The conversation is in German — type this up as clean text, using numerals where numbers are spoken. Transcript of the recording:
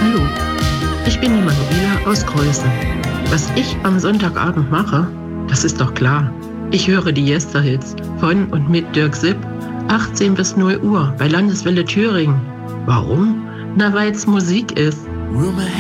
Hallo, ich bin die Manuela aus Kreuzen. Was ich am Sonntagabend mache, das ist doch klar. Ich höre die Yesterhits von und mit Dirk Sipp 18 bis 0 Uhr bei Landeswelle Thüringen. Warum? Na, weil's Musik ist. Rumor